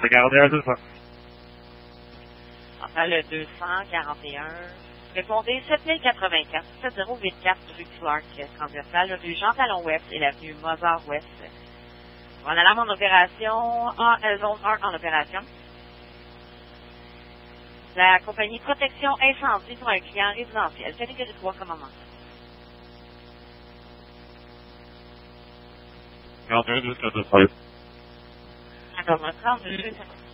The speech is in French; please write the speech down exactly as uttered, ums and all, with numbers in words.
cent quarante et un, deux cents. Enfin, le deux cent quarante et un. Répondez sept mille quatre-vingt-quatre, sept zéro huit quatre rue Clark, transversale, rue Jean Talon Ouest et l'avenue Mozart Ouest. En alarme en opération, en euh, zone un en opération. La compagnie Protection Incendie pour un client résidentiel. Catégorie trois, commandement. quarante et un, deux cent, deux cents. D'accord, trente-deux,